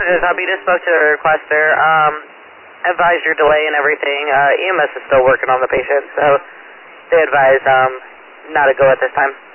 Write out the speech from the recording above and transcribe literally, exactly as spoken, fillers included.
Roger, copy. Just spoke to the requester. Um, advised your delay and everything. Uh, E M S is still working on the patient, so they advise um, not to go at this time.